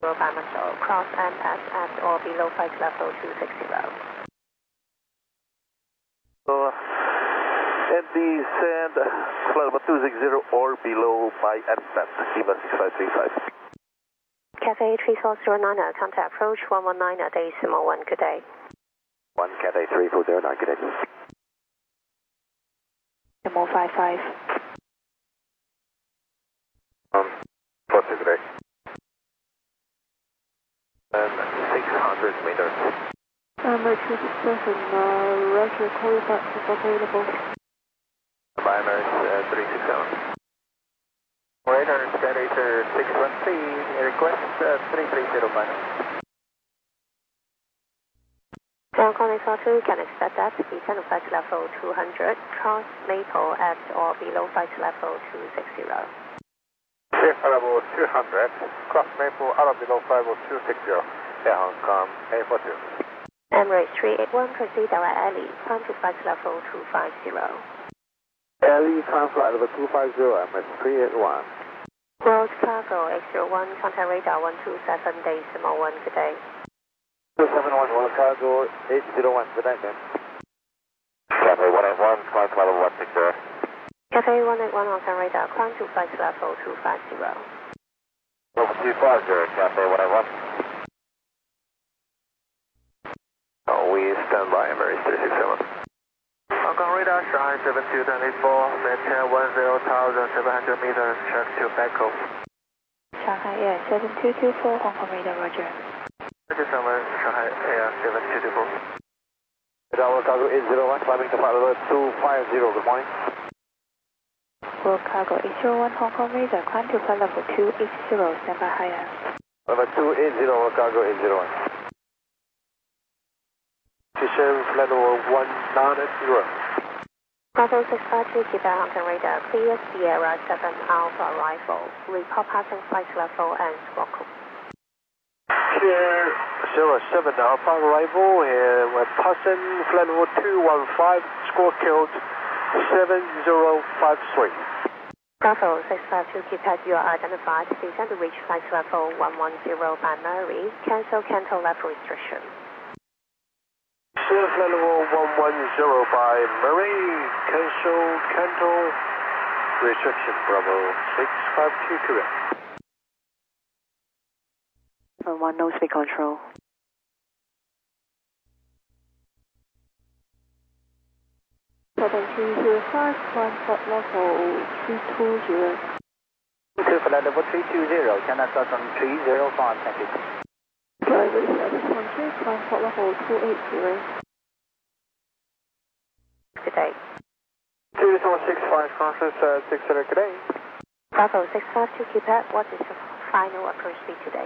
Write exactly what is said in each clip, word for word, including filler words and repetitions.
Muscle, cross M S at or below flight level two sixty. So, and descend flight level two sixty or below by N P A T, Lima six five three five. Cathay three four zero nine, contact approach one one nine, decimal one, good day. one Cathay three four zero nine, good day. Decimal five five. Um, four two, good day. And six hundred meters. Um, two six seven, uh, Roger, call you back if available. By Emirates uh, three six seven. Radar Skyracer six one three, request uh, three three zero minus. Ground calling four two, can expect that descend to flight level two hundred, cross Maple at or below flight level two sixty. Flight level two hundred, cross Maple at or below flight level two sixty. Air Hong Kong A four two. Emirates three eight one, proceed direct alley, climb to flight level two five zero. Alley, climb flight level two five zero, Emirates three eight one. World Cargo eight zero one, contact radar one two seven, decimal one, good day. two seven one, World Cargo eight zero one, good night, man. Cathay one eight one, climb flight level one sixty. Cathay one eight one, contact radar, climb to flight level two five zero. Level two five zero, Cathay one eight one. Oh, we stand by Emirates three six seven. Hong Kong radar, Shanghai seven two two four, maintain one zero thousand seven hundred meters, check to Bangkok. Shanghai Air seven two two four, Hong Kong radar, Roger. Roger seven, Shanghai Air seven two two four. World Cargo eight zero one, climbing to flight level two five zero, good morning. World Cargo eight zero one, Hong Kong radar, climb to flight level two eighty, stand by higher. Level two eighty, World Cargo eight zero one. Descend flight level one nine zero. Bravo six five two, keep out Hong Kong radar, clear Sierra seven Alpha arrival, report passing flight level and squawk code. Clear Sierra seven Alpha arrival, and we're passing flight level two one five, squawk code seven zero five three. Bravo six five two, keep out, you are identified, descend to reach flight level one one zero by Murray, cancel Canto left restriction. Clear flight level one one zero by Murray, cancel Canto restriction, Bravo six five two, correct. One one nose speed control. Seven three zero five, climb flight level three two zero. To flight level three two zero, China Southern three zero five, thank you. Driver seven one three, climb flight level two eight zero. Good day. two four six five, conference uh, six hundred, good day. Bravo six five two, keep out, what is the final approach speed today?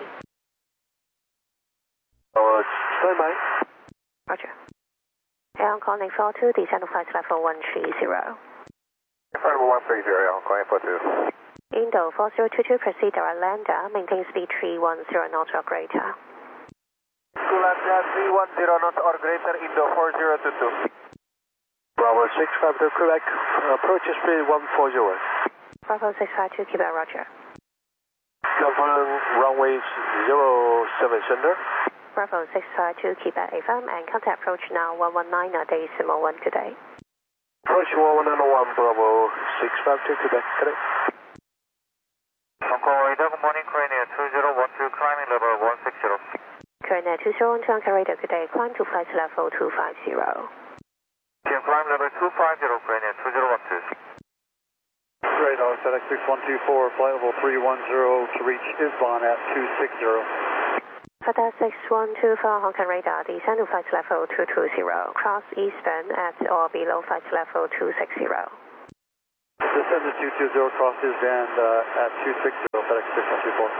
Uh, stand by. Roger. Air Hong Kong four two, descend to flight level one three zero. Flight level one three zero, Hong Kong A four two. Indo four zero two two, proceed direct lander, maintain speed three one zero knots or greater. Kulandia three one zero knots or greater, Indo four zero two two. Bravo six five two, correct. Approach speed one four zero. Bravo six five two, keep out, Roger. Confirm runway zero seven center. Bravo six five two, keep out A F M and contact approach now one one nine, decimal one, good day. Approach one one one, Bravo six five two, Quebec, correct. Hong Kong radar, good morning, Korea two zero one two, climbing level one six zero. Korea two zero one two, Hong Kong radar, good day, climb to flight level two five zero. Can climb level two five zero, Korea two zero one two. Radar, FedEx six one two four, flight level three one zero to reach Isbon at two six zero. FedEx six one two four, Hong Kong radar, descend to flight level two two zero, cross Eastern at or below flight level two six zero. Descend to two two zero, cross Isband uh, at two six zero, FedEx six one two four.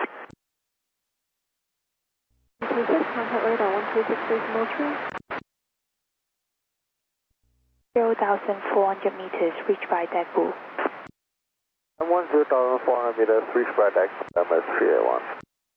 two six, contact radar one two six decimal three. zero thousand four hundred meters, reached by Daegu. one zero thousand four hundred meters, reached by Daegu, M S three eight one.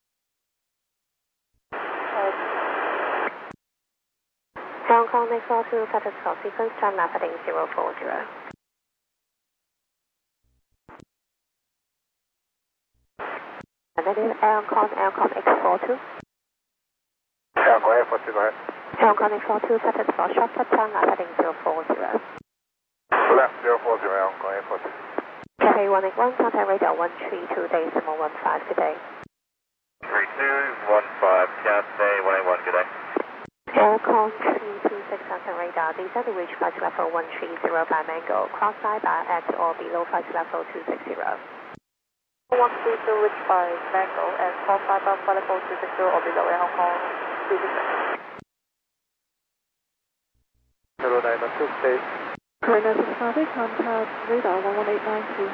Hong Kong next four two, Qatar call sequence, time lap heading zero four zero. Negative. Air Con Air Con X forty-two. Yeah, go ahead, X forty-two, go ahead. Air Con X forty-two, set it for short touch time, heading zero four zero. Left zero four zero, Air Con X forty-two. Cathay one eight one, contact radar one three two, decimal one five, good day. three two one five, Cathay one eight one, good day. Aircon three two six, contact radar, descend to reach flight level one three zero by Mango, cross Saibai at or below flight level two six zero. one three two reach by Mango and cross Saibai flight level two six zero or below at Hong Kong three six zero. zero nine two, stay. Corona six five eight, contact radar one one eight nine two.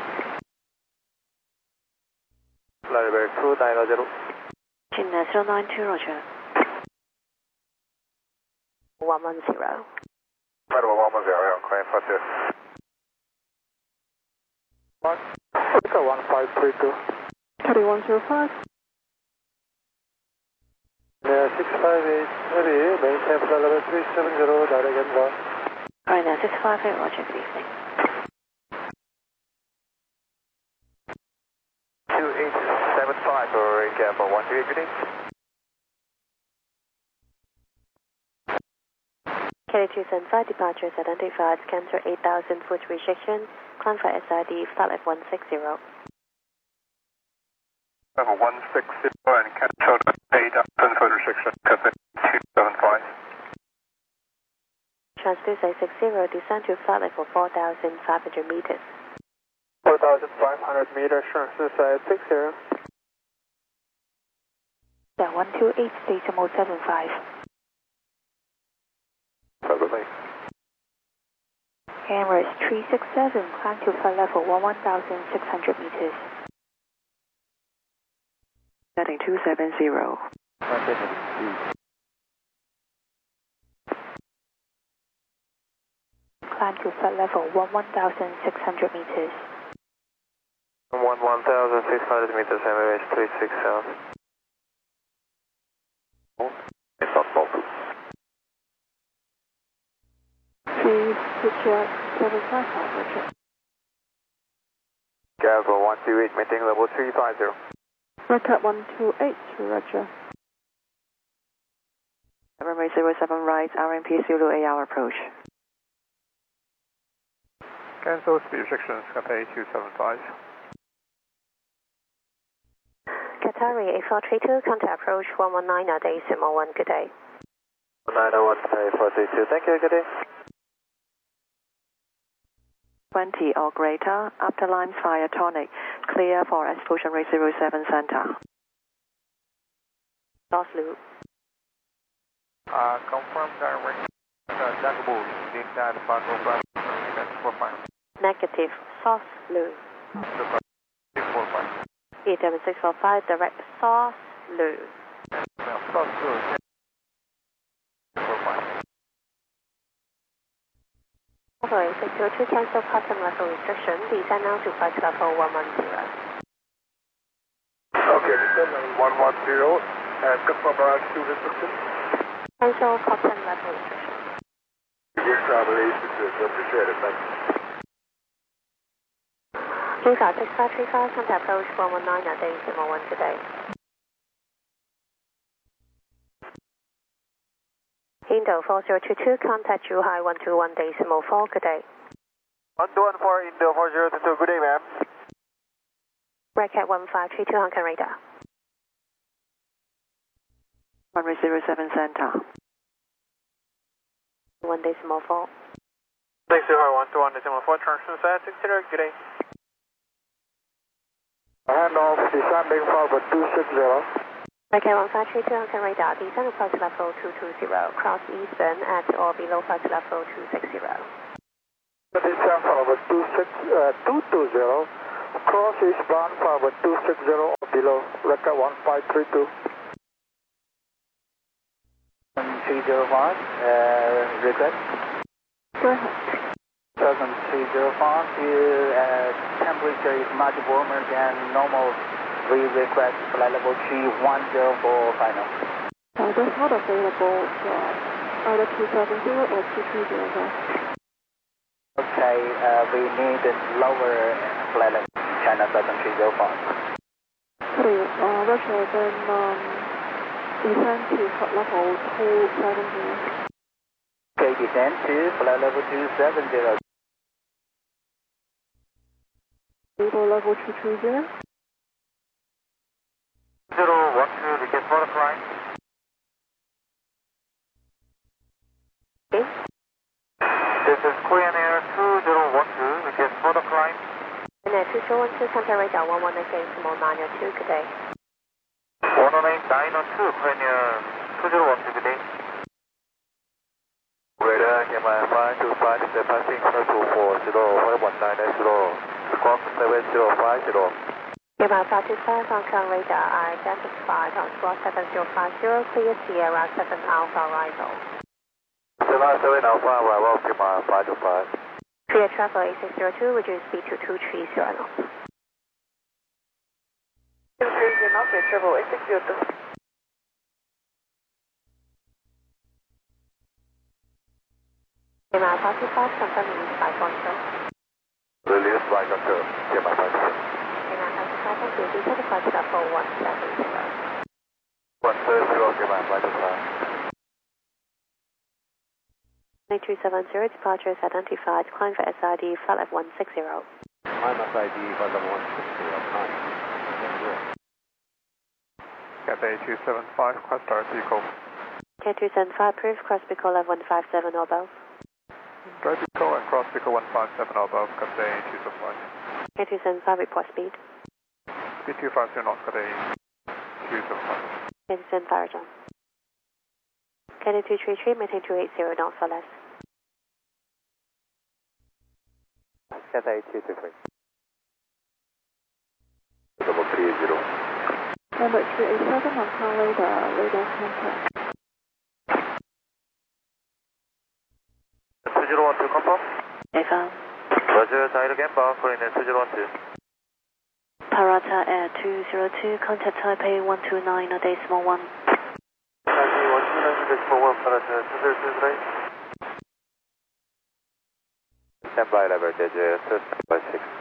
Level two nine zero. China zero nine two, roger. one one zero. Level one one zero, Air Con X forty-two. One, one five three two. Cathay one zero five. Yeah, six five eight, heavy, maintain flight level three seven zero, direct inbound. Corona six five eight, roger, good evening. two eight seven five for recap for one two eight, good day. Cathay two seven five, departures identified, cancer eight thousand foot rejection, climb for S I D, flight level one six zero. Level one six zero and cancel eight thousand foot restriction, Cathay two seven five. Transfer say six zero, descend to flight level four thousand five hundred meters. four thousand five hundred meters, transfer side six zero. Yeah, one two eight, decimal seven five. Probably. Emirates three six seven, climb to flight level one thousand six hundred meters. Heading two seven zero. Climb to flight level one thousand six hundred meters. one one thousand six hundred meters, Emirates three six seven. It's not multiple. Please switch out seven five five, roger. Gazelle one two eight, maintain level three five zero. Record one two eight, roger. Runway zero seven right, R M P Zulu eight hour approach. Cancel speed restrictions, Cathay two seven five. Qatari eight four three two, contact approach one one nine, decimal one, good day. nine oh one, Cathay four three two, thank you, good day. twenty or greater, after line fire tonic, clear for explosion rate zero seven center. Lost loop. Uh, confirm direct, uh, Jacobo, did that Fargo Bravo, four five. Negative, source loop. six four five. E seven six four five, direct source loop. Now, plus two, four five. Operate six zero two, cancel custom level restriction, descend now to flight level one one zero. Okay, descend one one zero, and confirm altitude restriction. Cancel custom level restriction. Good travel, eight six six, appreciate it, thank you. King six five three five, contact approach one one nine, decimal one, good day. Indo four zero two two, contact Zhuhai one two one, decimal four, good day. one two one four, Indo four zero two two, good day, ma'am. Red Cat one five three two, Hong Kong radar. Runway zero seven center. one decimal four. Thanks, Zhuhai one two one, decimal four, transfer side six zero, good day. Handoff, descending forward two six zero. Red Cat one five three two, Hong Kong radar, descend to flight level two two zero, cross eastbound at or below flight level two six zero. Descend forward two six, uh, two two zero, cross eastbound forward two six zero or below, record one five three two. one three zero five, uh, request. Go ahead. seven three zero five, here, uh, temperature is much warmer than normal. We request flight level three one zero for final. Uh, that's not available for either two seven zero or two three zero. Okay, uh, we need a lower flight level, China seven three zero five. Sorry, uh, Roger, then um, descend to flight level two seventy. Okay, descend to flight level two seventy. Level level two two zero. zero one two, request for the climb. Okay. This is Korean Air two zero one two, request for the climb. And then two zero one two, contact radar one one eight decimal nine oh two, good day. one one eight nine oh two, Korean Air two zero one two, good day. Radar, Yamaha five two five, step passing two four zero, five one nine zero, squawk seven zero five zero. Yamaha five two five, Hong Kong radar, identified on squawk seven zero five zero, clear Sierra seven Alpha arrival. Sierra seven Alpha arrival, Yamaha five two five. Clear travel A six zero two, reduce speed to two three zero knots. two three zero knots, clear travel A six zero two. Yamaha five two five, confirming flight control. Release flight control, Yamaha five two five. Yamaha five two five, thank you. Descend to flight level one seven zero. one seven zero, Yamaha five two five. nine two seven zero, departure is identified. Climb for S I D, flight level one six zero. Climb S I D, flight level one six zero, climb. Cathay two seven five, cross start vehicle. K two seven five, approved. Cross vehicle level one five seven or above. Drive vehicle and cross vehicle one five seven or above, Cathay two seven five. K two seven five, report speed. Speed two five zero knots, Cathay two seven five. K two seven five, John. K two three three, maintain two eight zero knots or less. Cathay two two three. Double three zero. Number three eight seven, Hong Kong radar, radar contact. two zero one two, confirm. Affirm. Roger, dial again, bar, Korean Air two zero one two. Parata Air two zero two, contact Taipei one two nine or decimal one. Taipei one two nine, decimal one, Parata two zero two three. Stand by level, digit two five six.